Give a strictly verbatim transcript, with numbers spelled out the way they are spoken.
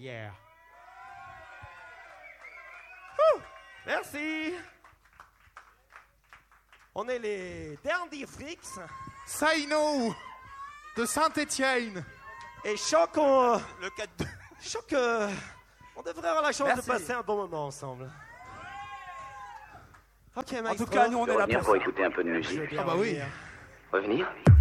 yeah. Ouh, merci. On est les Dandy Freaks. Saino de Saint-Étienne. Et choc, on... Le quatre deux. Choc, euh, on devrait avoir la chance Merci. de passer un bon moment ensemble. Ok, En Maestro. tout cas, nous, on est là Revenir pour pour ça. écouter un peu de Je veux musique. bien Ah bah oui. revenir. Revenir